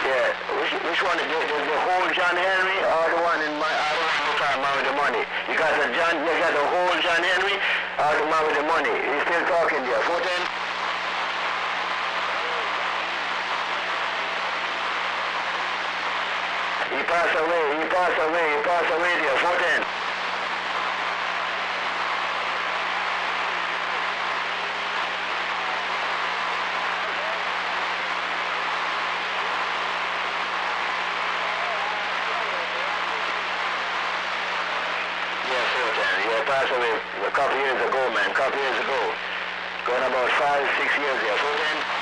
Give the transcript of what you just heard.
Yeah, which one? The whole John Henry or the one in my, I don't know if I'm man with the money. You got the whole John Henry or the man with the money. He's still talking there. 410? He passed away there. 410. Passed away a couple years ago, man. Couple years ago. Going about 5, 6 years there. 410?